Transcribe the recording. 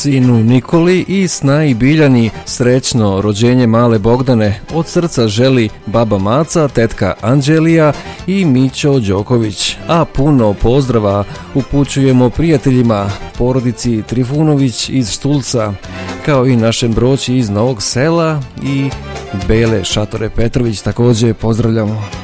sinu Nikoli i snaji Biljani srećno rođenje male Bogdane. Od srca želi baba Maca, tetka Anđelija i Mićo Đoković. A puno pozdrava upućujemo prijateljima, porodici Trifunović iz Štulca, kao i našem Broći iz Novog Sela i Bele Šatore Petrović također pozdravljamo.